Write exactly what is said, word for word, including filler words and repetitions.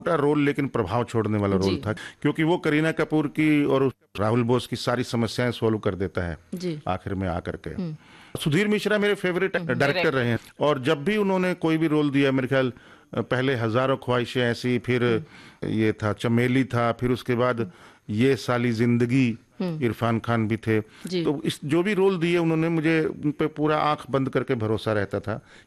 छोटा रोल लेकिन प्रभाव छोड़ने वाला रोल जी। था, क्योंकि वो करीना कपूर की और उस राहुल बोस की सारी समस्याएं सोल्व कर देता है जी। आखिर में आकर के। हम्म। सुधीर मिश्रा मेरे फेवरेट हम्म। डायरेक्टर रहे हैं, और जब भी उन्होंने कोई भी रोल दिया, मेरे ख्याल पहले हजारों ख्वाहिशें ऐसी, फिर हम्म। ये था चमेली था, फिर उसके बाद ये साली जिंदगी, हम्म। इरफान खान भी थे। जी। तो इस जो भी रोल दिए उन्होंने, मुझे उन पे पूरा आंख बंद करके भरोसा रहता था